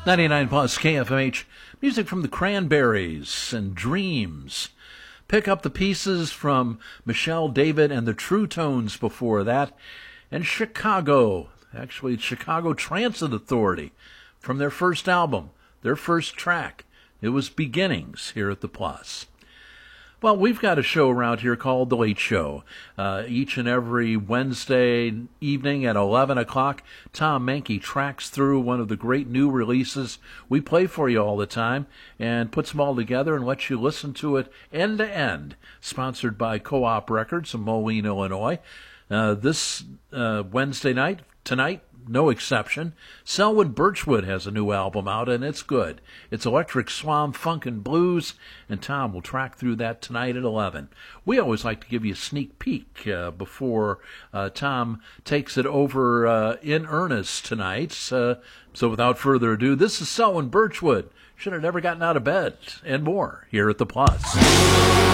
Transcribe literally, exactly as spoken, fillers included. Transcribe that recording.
ninety-nine plus K F M H, music from the Cranberries and Dreams. Pick Up the Pieces from Michelle David and the True Tones before that. And Chicago, actually it's Chicago Transit Authority from their first album, their first track. It was Beginnings here at the Plus. Well, we've got a show around here called The Late Show. Uh, each and every Wednesday evening at eleven o'clock, Tom Mankey tracks through one of the great new releases we play for you all the time and puts them all together and lets you listen to it end to end. Sponsored by Co-op Records in Moline, Illinois. Uh, this uh, Wednesday night, tonight, no exception, Selwyn Birchwood has a new album out, and it's good. It's Electric Swan Funk and Blues, and Tom will track through that tonight at eleven. We always like to give you a sneak peek uh, before uh, Tom takes it over uh, in earnest tonight. Uh, so without further ado, this is Selwyn Birchwood. Should have never gotten out of bed, and more, here at The Plus.